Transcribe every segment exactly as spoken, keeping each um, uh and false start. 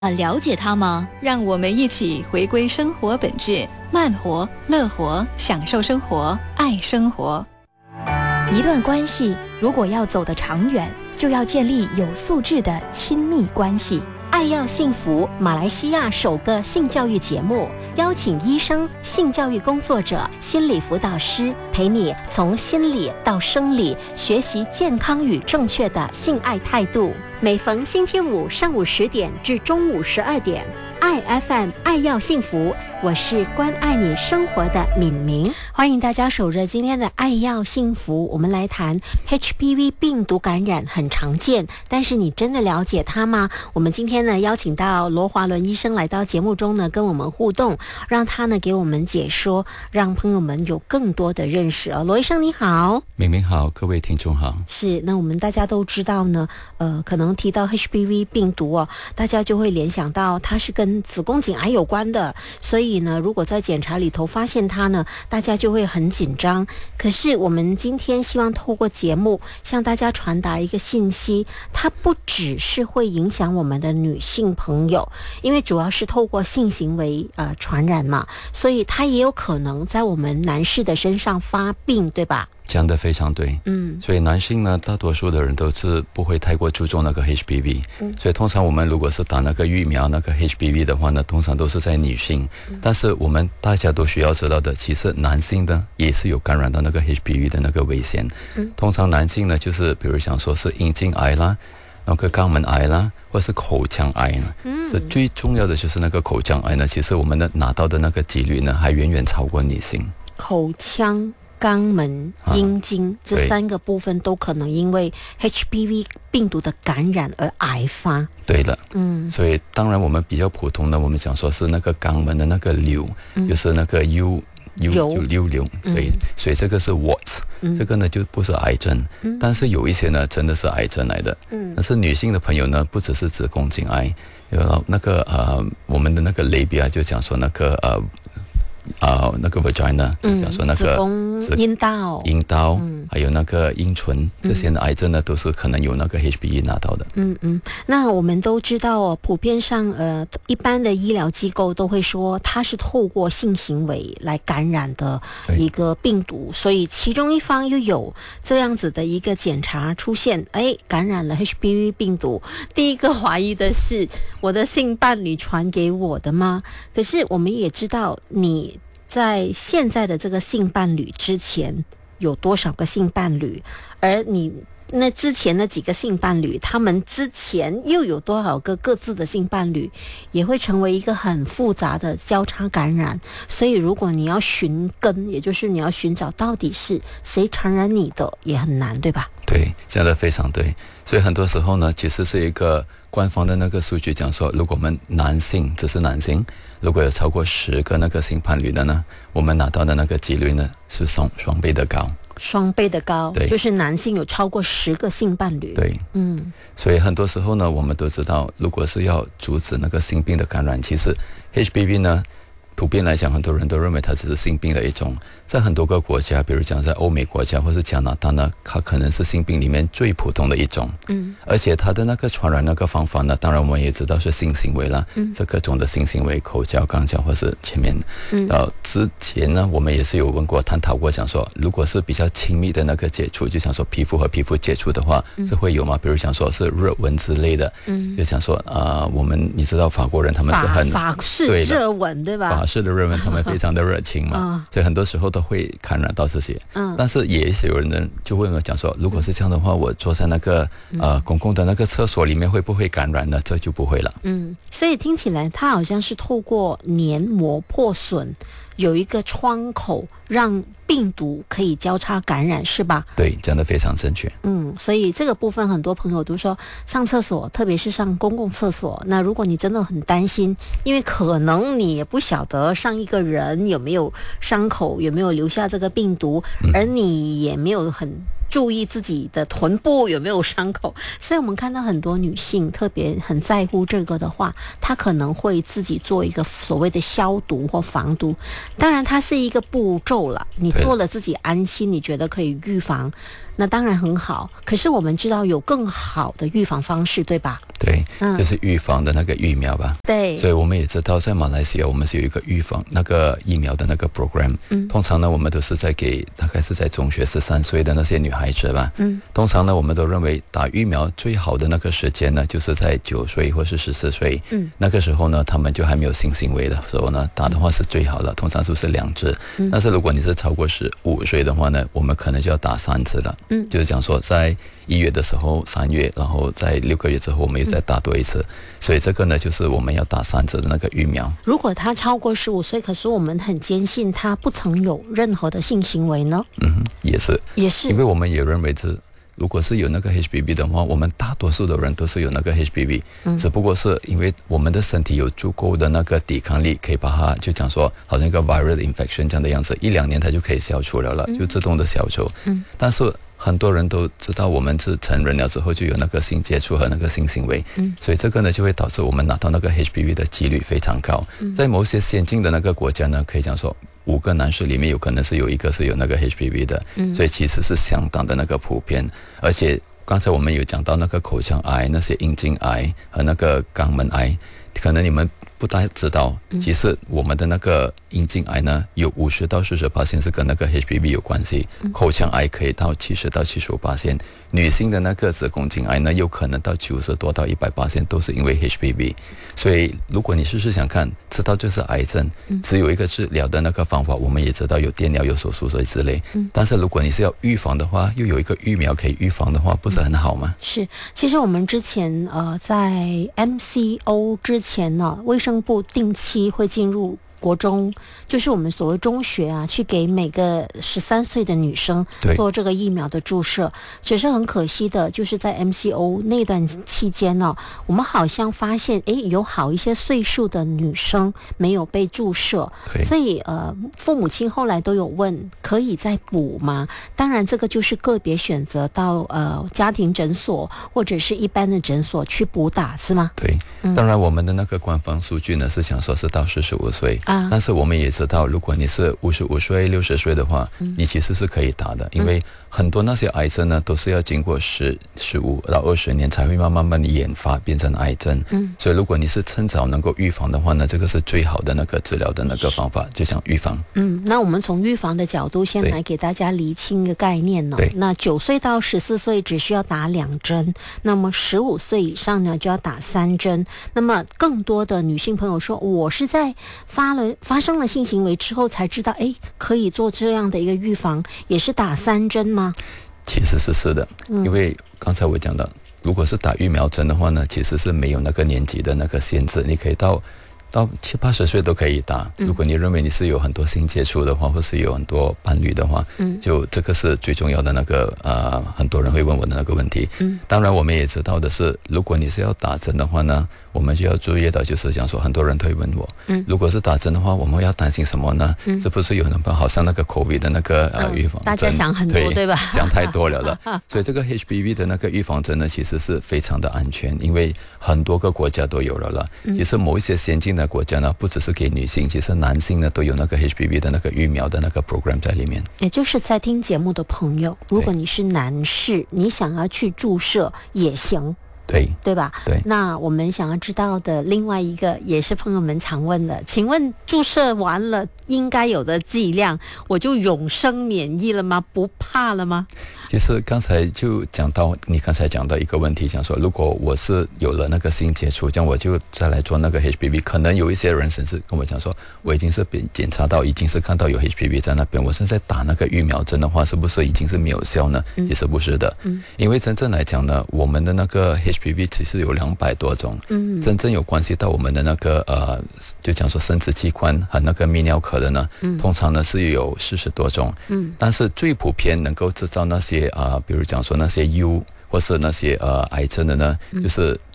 啊，了解它吗？ 让我们一起回归生活本质，慢活、乐活，享受生活，爱生活。 一段关系如果要走得长远，就要建立有素质的亲密关系。 爱要幸福，马来西亚首个性教育节目，邀请医生、性教育工作者、心理辅导师，陪你从心理到生理，学习健康与正确的性爱态度。每逢星期五上午十点至中午十二点，爱 F M 爱要幸福，我是关爱你生活的敏明，欢迎大家守着今天的爱要幸福。我们来谈 H P V 病毒感染很常见，但是你真的了解它吗？我们今天呢邀请到罗华伦医生来到节目中呢跟我们互动，让他呢给我们解说，让朋友们有更多的认识哦。罗医生你好。 明明好，各位听众好。 是，那我们大家都知道呢，呃，可能提到 H P V 病毒哦，大家就会联想到它是跟子宫颈癌有关的，所以呢，如果在检查里头发现它呢，大家就会很紧张。可是我们今天希望透过节目向大家传达一个信息，它不只是会影响我们的女性朋友，因为主要是透过性行为呃传染嘛，所以它也有可能在我们男士的身上发病，对吧？ 讲得非常对，嗯，所以男性呢，大多数的人都是不会太过注重那个 H P V，嗯，所以通常我们如果是打那个疫苗那个 H P V 的话呢，通常都是在女性，嗯，但是我们大家都需要知道的，其实男性呢也是有感染到那个 H P V 的那个危险，嗯，通常男性呢就是比如想说是阴茎癌啦，那个肛门癌啦，或是口腔癌呢，嗯，是最重要的就是那个口腔癌呢，其实我们的拿到的那个几率呢还远远超过女性。 口腔、肛门、阴茎，啊，这三个部分都可能因为 H P V 病毒的感染而癌发。 对了，嗯，所以当然我们比较普通的，我们讲说是那个肛门的那个瘤，嗯，就是那个疣疣就疣瘤，对，嗯，所以这个是 warts，嗯，这个呢就不是癌症，嗯，但是有一些呢真的是癌症来的，嗯，但是女性的朋友呢，不只是子宫颈癌，有那个呃我们的那个 labia 就讲说那个呃。啊、呃，那个 vagina，嗯，讲说那个子宫、阴道、 阴道，嗯，还有那个阴唇，这些癌症呢，都是可能有那个 H P V 拿到的。 嗯嗯，那我们都知道哦，普遍上，呃，一般的医疗机构都会说，它是透过性行为来感染的一个病毒，所以其中一方又有这样子的一个检查出现，哎，感染了 H P V 病毒。第一个怀疑的是，我的性伴侣传给我的吗？可是我们也知道你。在现在的这个性伴侣之前有多少个性伴侣，而你那之前的几个性伴侣，他们之前又有多少个各自的性伴侣，也会成为一个很复杂的交叉感染。所以如果你要寻根，也就是你要寻找到底是谁传染你的，也很难，对吧？ 对，讲得非常对。所以很多时候呢，其实是一个官方的那个数据讲说，如果我们男性只是男性，如果有超过十个那个性伴侣的呢，我们拿到的那个几率呢是双双倍的高。 双倍的高， 对， 就是男性有超过十个性伴侣。 对，嗯，所以很多时候呢，我们都知道，如果是要阻止那个性病的感染，其实 H P V 呢，普遍来讲，很多人都认为它只是性病的一种。在很多个国家，比如讲在欧美国家或是加拿大呢，它可能是性病里面最普通的一种。嗯，而且它的那个传染那个方法呢，当然我们也知道是性行为啦，嗯，这各种的性行为，口交、肛交或是前面。嗯，呃，之前呢，我们也是有问过、探讨过，想说如果是比较亲密的那个接触，就想说皮肤和皮肤接触的话，嗯，是会有吗？比如想说是热吻之类的，嗯，就想说啊、呃，我们你知道法国人他们是很法式热吻对吧？ 法式的热吻，他们非常的热情嘛，嗯，所以很多时候都会感染到这些。嗯，但是也是有人就会讲说，如果是这样的话，我坐在那个呃公共的那个厕所里面会不会感染呢？这就不会了。 嗯，所以听起来它好像是透过黏膜破损有一个窗口让病毒可以交叉感染，是吧？ 对，讲得非常正确。 嗯，所以这个部分很多朋友都说上厕所，特别是上公共厕所，那如果你真的很担心，因为可能你也不晓得上一个人有没有伤口，有没有留下这个病毒，嗯，而你也没有很注意自己的臀部有没有伤口。所以我们看到很多女性特别很在乎这个的话，她可能会自己做一个所谓的消毒或防毒。当然它是一个步骤了，你做了自己安心，你觉得可以预防，那当然很好。可是我们知道有更好的预防方式，对吧？ 对，嗯、就是预防的那个疫苗吧。 对， 所以我们也知道，在马来西亚我们是有一个预防那个疫苗的那个 program。嗯，通常呢，我们都是在给大概是在中学十三岁的那些女孩子吧。嗯，通常呢，我们都认为打疫苗最好的那个时间呢，就是在九岁或是十四岁。嗯，那个时候呢，他们就还没有性行为的时候呢，打的话是最好的，通常就是两支。嗯，但是如果你是超过十五岁的话呢，我们可能就要打三支了。嗯，就是讲说在一月的时候、三月，然后在六个月之后，我们又再打多一次。嗯、所以这个呢，就是我们要打三支的那个疫苗。 如果他超过十五岁，可是我们很坚信他不曾有任何的性行为呢？ 嗯，也是， 也是， 因为我们也认为是。如果是有那个 H P V 的话，我们大多数的人都是有那个 H P V，嗯、只不过是因为我们的身体有足够的那个抵抗力，可以把它就讲说，好像一个 viral infection 这样的样子，一两年它就可以消除了了，嗯、就自动的消除。嗯，但是很多人都知道，我们是成人了之后就有那个性接触和那个性行为，嗯，所以这个呢就会导致我们拿到那个 H P V 的几率非常高。嗯、在某些先进的那个国家呢，可以讲说。五个男士里面有可能是有一个是有那个 H P V 的，嗯、所以其实是相当的那个普遍。而且刚才我们有讲到那个口腔癌、那些阴茎癌和那个肛门癌，可能你们不太知道，其实我们的那个阴茎癌呢，有五十到四十八%是跟那个 H P V 有关系，口腔癌可以到七十到七十五%，女性的那个子宫颈癌呢，有可能到九十多到一百%都是因为 H P V。所以如果你试试想看，知道就是癌症，只有一个治疗的那个方法，我们也知道有电疗、有手术之类。但是如果你是要预防的话，又有一个疫苗可以预防的话，不是很好吗？ 是，其实我们之前呃在 M C O 之前呢，卫生部定期会进入国中，就是我们所谓中学啊，去给每个十三岁的女生做这个疫苗的注射。只是很可惜的，就是在 M C O 那段期间呢、哦，我们好像发现，诶，有好一些岁数的女生没有被注射，所以呃，父母亲后来都有问，可以再补吗？当然，这个就是个别选择到呃家庭诊所或者是一般的诊所去补打，是吗？ 对，嗯、当然我们的那个官方数据呢是想说是到四十五岁。但是我们也知道，如果你是五十五岁、六十岁的话，嗯、你其实是可以打的，因为很多那些癌症呢，都是要经过十、十五到二十年才会慢慢慢的研发变成癌症。嗯，所以如果你是趁早能够预防的话呢，这个是最好的那个治疗的那个方法，就想预防。 嗯，那我们从预防的角度，先来给大家厘清一个概念呢、哦。 对， 那九岁到十四岁只需要打两针，那么十五岁以上呢就要打三针。那么更多的女性朋友说，我是在发了。发生了性行为之后才知道，哎，可以做这样的一个预防，也是打三针吗？ 其实是是的，嗯、因为刚才我讲的，如果是打疫苗针的话呢，其实是没有那个年纪的那个限制，你可以到到七八十岁都可以打。如果你认为你是有很多性接触的话，或是有很多伴侣的话，嗯，就这个是最重要的那个呃，很多人会问我的那个问题。嗯，当然我们也知道的是，如果你是要打针的话呢，我们就要注意到，就是讲说很多人都会问我，嗯，如果是打针的话，我们要担心什么呢？嗯，是不是有那么好像那个 COVID 的那个呃预防针、嗯？ 大家想很多 对, 对吧？ 想太多了了。所以这个 H P V 的那个预防针呢，其实是非常的安全，因为很多个国家都有了了。嗯、其实某一些先进的国家呢，不只是给女性，其实男性呢都有那个 H P V 的那个疫苗的那个 program 在里面。 也就是在听节目的朋友，如果你是男士，你想要去注射也行。 对对吧？ 对。 那我们想要知道的另外一个，也是朋友们常问的，请问注射完了应该有的剂量，我就永生免疫了吗？不怕了吗？ 其实刚才就讲到，你刚才讲到一个问题，想说如果我是有了那个性接触，这样我就再来做那个 H P V， 可能有一些人甚至跟我讲说，我已经是被检查到，已经是看到有 H P V 在那边，我现在打那个疫苗针的话，是不是已经是没有效呢？嗯、其实不是的，嗯、因为真正来讲呢，我们的那个 H P V 其实有两百多种，嗯、真正有关系到我们的那个呃，就讲说生殖器官和那个泌尿科的呢，嗯、通常呢是有四十多种，嗯、但是最普遍能够制造那些啊、呃，比如讲说那些 U 或是那些呃癌症的呢，嗯、就是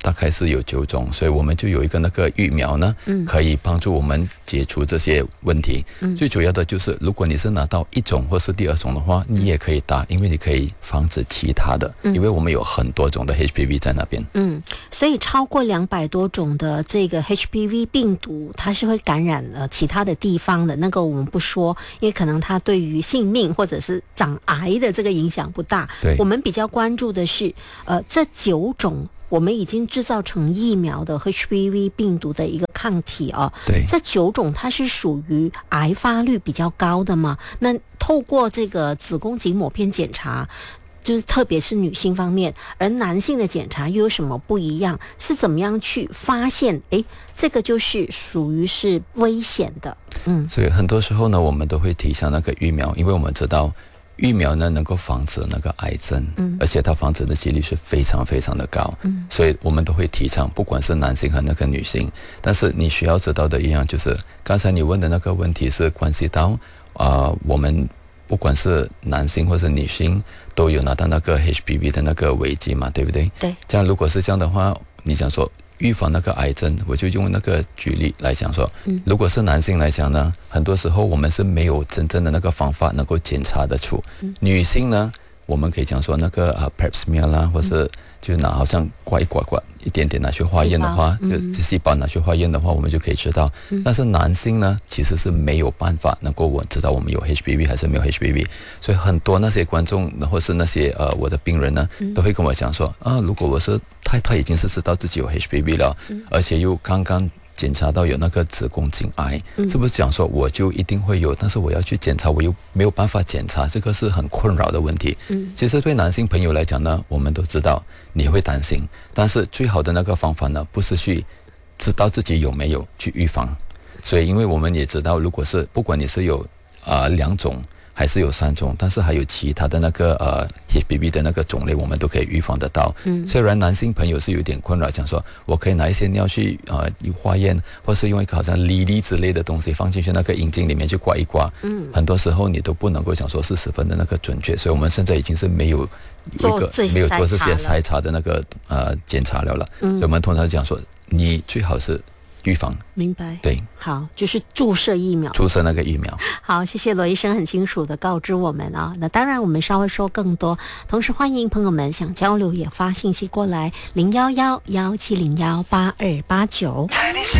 大概是有九种，所以我们就有一个那个疫苗呢，嗯，可以帮助我们解除这些问题。嗯，最主要的就是，如果你是拿到一种或是第二种的话，你也可以打，因为你可以防止其他的，嗯、因为我们有很多种的 H P V 在那边。 嗯，所以超过两百多种的这个 H P V 病毒，它是会感染呃其他的地方的，那个我们不说，因为可能它对于性命或者是长癌的这个影响不大。 对， 我们比较关注的是，呃，这九种我们已经制造成疫苗的 H P V 病毒的一个抗体哦。 对， 这九种它是属于癌发率比较高的嘛？那透过这个子宫颈抹片检查，就是特别是女性方面，而男性的检查又有什么不一样？是怎么样去发现？诶，这个就是属于是危险的。嗯， 所以很多时候呢，我们都会提倡那个疫苗，因为我们知道疫苗呢能够防止那个癌症，嗯，而且它防止的几率是非常非常的高，嗯，所以我们都会提倡，不管是男性和那个女性。但是你需要知道的一样就是，刚才你问的那个问题是关系到啊、呃，我们不管是男性或者女性都有拿到那个 H P V 的那个危机嘛，对不对？ 对。 这样如果是这样的话，你想说预防那个癌症，我就用那个举例来讲说，嗯，如果是男性来讲呢，很多时候我们是没有真正的那个方法能够检查得出。嗯、女性呢，我们可以讲说那个啊 Pap smear 啦，或是就拿好像刮一刮刮一点点拿去化验的话，就细胞拿去化验的话，我们就可以知道。嗯、但是男性呢，其实是没有办法能够我知道我们有 H P V 还是没有 H P V， 所以很多那些观众或是那些呃我的病人呢，都会跟我讲说啊，如果我是太太已经是知道自己有 H P V 了，嗯、而且又刚刚检查到有那个子宫颈癌，嗯、是不是讲说我就一定会有？但是我要去检查，我又没有办法检查，这个是很困扰的问题。嗯，其实对男性朋友来讲呢，我们都知道你会担心，但是最好的那个方法呢，不是去知道自己有没有，去预防。所以，因为我们也知道，如果是不管你是有啊、呃、两种。还是有三种，但是还有其他的那个呃 H P V 的那个种类，我们都可以预防得到。嗯，虽然男性朋友是有点困扰，讲说我可以拿一些尿去呃化验，或是用一个好像粒粒之类的东西放进去那个阴茎里面去刮一刮。嗯，很多时候你都不能够讲说是十分的那个准确，所以我们现在已经是没有一个没有做这些筛查的那个呃检查了了。嗯，所以我们通常讲说，你最好是预防。 明白。 对， 好，就是注射疫苗， 注射那个疫苗。 好，谢谢罗医生很清楚的告知我们啊。那当然，我们稍微说更多，同时欢迎朋友们想交流也发信息过来，零幺幺幺七零幺八二八九。